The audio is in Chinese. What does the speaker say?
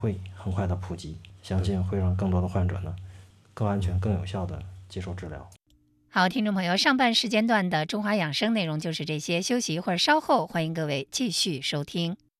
会很快的普及，相信会让更多的患者呢更安全、更有效的接受治疗。 好，听众朋友，上半时间段的中华养生内容就是这些，休息一会儿，稍后欢迎各位继续收听。